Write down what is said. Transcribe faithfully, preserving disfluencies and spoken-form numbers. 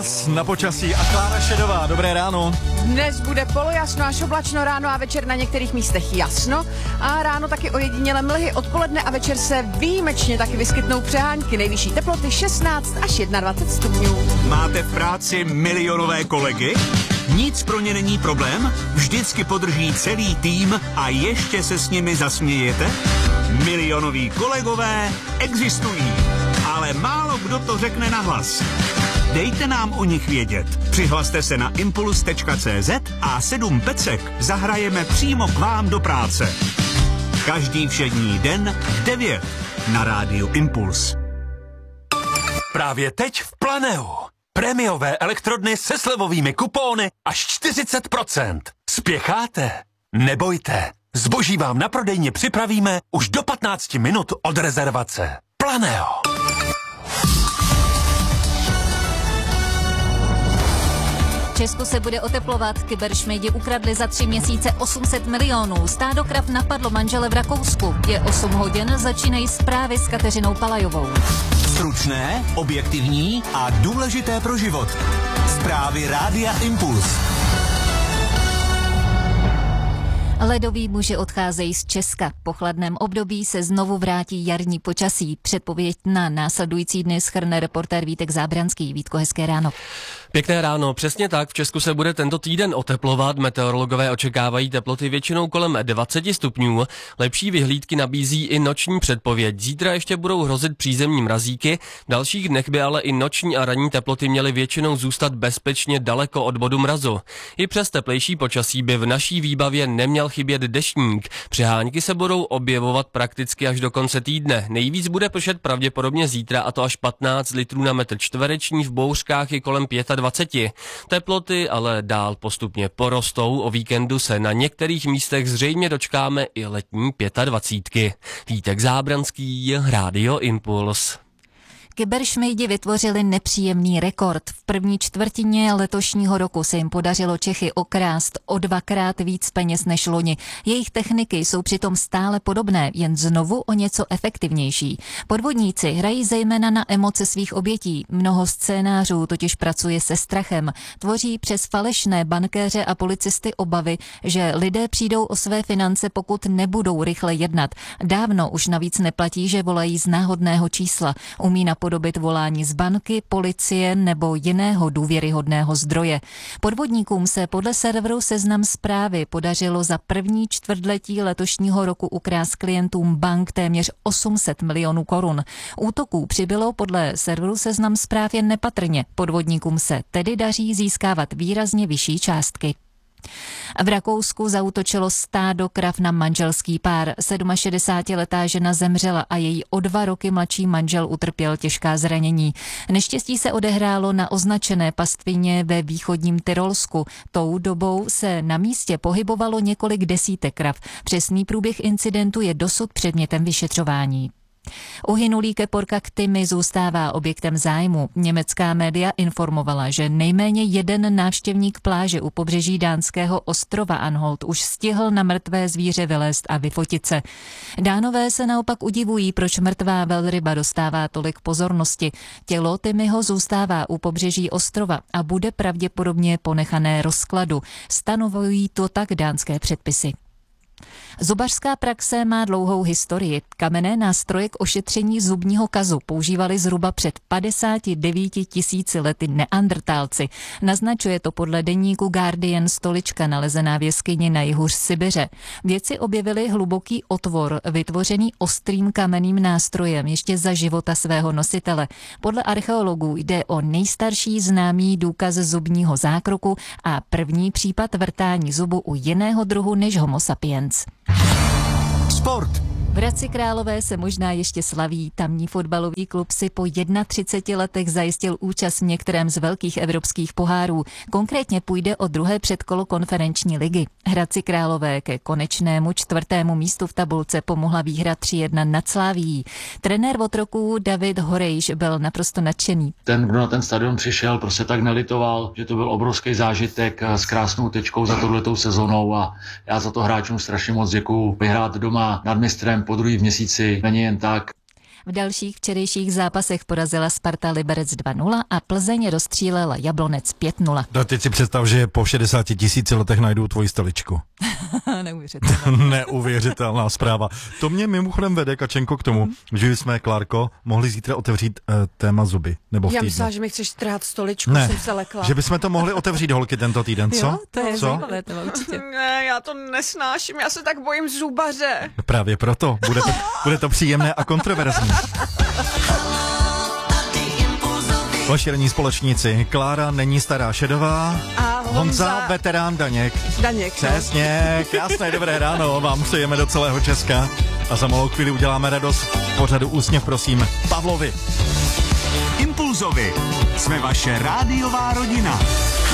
nás na počasí a Klára Šedová. Dobré ráno. Dnes bude polojasno až oblačno, ráno a večer na některých místech jasno a ráno taky ojedinělé mlhy, odpoledne a večer se výjimečně taky vyskytnou přehánky. Nejvyšší teploty šestnáct až dvacet jedna stupňů. Máte v práci milionové kolegy? Nic pro ně není problém? Vždycky podrží celý tým a ještě se s nimi zasmějete? Milionoví kolegové existují, ale málo kdo to řekne nahlas. Dejte nám o nich vědět. Přihlaste se na impuls tečka cé zet a sedm pecek zahrajeme přímo k vám do práce. Každý všední den v devět na rádiu Impuls. Právě teď v Planeu. Prémiové elektrodny se slevovými kupóny až čtyřicet procent. Spěcháte? Nebojte. Zboží vám na prodejně připravíme už do patnácti minut od rezervace. Planeo. Česko se bude oteplovat, kyberšmejdi ukradli za tři měsíce osm set milionů. Stádo krav napadlo manžele v Rakousku. Je osm hodin, začínají zprávy s Kateřinou Palajovou. Stručné, objektivní a důležité pro život. Zprávy Rádia Impuls. Ledoví muži odcházejí z Česka. Po chladném období se znovu vrátí jarní počasí. Předpověď na následující dny shrne reportér Vítek Zábranský. Vítko, hezké ráno. Pěkné ráno, přesně tak. V Česku se bude tento týden oteplovat. Meteorologové očekávají teploty většinou kolem dvacet stupňů. Lepší vyhlídky nabízí i noční předpověď. Zítra ještě budou hrozit přízemní mrazíky. V dalších dnech by ale i noční a ranní teploty měly většinou zůstat bezpečně daleko od bodu mrazu. I přes teplejší počasí by v naší výbavě neměl chybět deštník. Přehánky se budou objevovat prakticky až do konce týdne. Nejvíc bude pršet pravděpodobně zítra, a to až patnáct litrů na metr čtvereční, v bouřkách i kolem dvacet pět. Teploty ale dál postupně porostou. O víkendu se na některých místech zřejmě dočkáme i letní dvacítky. Vítek Zábranský, Rádio Impuls. Kyberšmejdi vytvořili nepříjemný rekord. V první čtvrtině letošního roku se jim podařilo Čechy okrást o dvakrát víc peněz než loni. Jejich techniky jsou přitom stále podobné, jen znovu o něco efektivnější. Podvodníci hrají zejména na emoce svých obětí. Mnoho scénářů totiž pracuje se strachem. Tvoří přes falešné bankéře a policisty obavy, že lidé přijdou o své finance, pokud nebudou rychle jednat. Dávno už navíc neplatí, že volají z náhodného čísla. Umí napodobit volání z banky, policie nebo jiného důvěryhodného zdroje. Podvodníkům se podle serveru Seznam Zprávy podařilo za první čtvrtletí letošního roku ukrást klientům bank téměř osm set milionů korun. Útoků přibylo podle serveru Seznam Zpráv jen nepatrně. Podvodníkům se tedy daří získávat výrazně vyšší částky. V Rakousku zaútočilo stádo krav na manželský pár. šedesátisedmiletá žena zemřela a její o dva roky mladší manžel utrpěl těžká zranění. Neštěstí se odehrálo na označené pastvině ve východním Tyrolsku. Tou dobou se na místě pohybovalo několik desítek krav. Přesný průběh incidentu je dosud předmětem vyšetřování. Uhynulý keporka Ktimy zůstává objektem zájmu. Německá média informovala, že nejméně jeden návštěvník pláže u pobřeží dánského ostrova Anholt už stihl na mrtvé zvíře vylézt a vyfotit se. Dánové se naopak udivují, proč mrtvá velryba dostává tolik pozornosti. Tělo Timyho zůstává u pobřeží ostrova a bude pravděpodobně ponechané rozkladu. Stanovují to tak dánské předpisy. Zubařská praxe má dlouhou historii. Kamenné nástroje k ošetření zubního kazu používali zhruba před padesáti devíti tisíci lety neandrtálci. Naznačuje to podle deníku Guardian stolička nalezená v jeskyni na jihu Sibiře. Vědci objevili hluboký otvor, vytvořený ostrým kamenným nástrojem ještě za života svého nositele. Podle archeologů jde o nejstarší známý důkaz zubního zákroku a první případ vrtání zubu u jiného druhu než Homo sapiens. Sport. V Hradci Králové se možná ještě slaví. Tamní fotbalový klub si po třiceti jedné letech zajistil účast v některém z velkých evropských pohárů. Konkrétně půjde o druhé předkolo konferenční ligy. Hradci Králové ke konečnému čtvrtému místu v tabulce pomohla výhra tři jedna nad Slavií. Trenér otroků David Horejš byl naprosto nadšený. Ten, kdo na ten stadion přišel, prostě tak nelitoval, že to byl obrovský zážitek s krásnou tečkou za touhletou sezónou a já za to hráčům strašně moc děkuju. Vyhrát doma nad mistrem po druhý v měsíci není jen tak. V dalších včerejších zápasech porazila Sparta Liberec dva nula a Plzeň rozstřílela Jablonec pět nula. No, teď si představ, že po šedesáti tisíci letech najdou tvoji stoličku. Neuvěřitelné. Neuvěřitelná zpráva. To mě mimochodem vede, Kačenko, k tomu, že jsme, Klárko, mohli zítra otevřít uh, téma zuby. Nebo v Já týdnu. myslela, že mi chceš trhat stoličku, Ne, jsem se lekla. že bychom to mohli otevřít, holky, tento týden, co? Jo, to je co? zajímavé, to určitě. Ne, já to nesnáším, já se tak bojím zubaře. Právě proto. Bude to, bude to příjemné a kontroverzní. Vaši společníci. Klára není stará šedová. A Honza, Honza veterán Daněk. Daněk. No. Přesně, krásné dobré ráno, vám přejeme do celého Česka. A za malou chvíli uděláme radost v pořadu Úsměv, prosím, Pavlovi. Impulzovi. Jsme vaše rádiová rodina.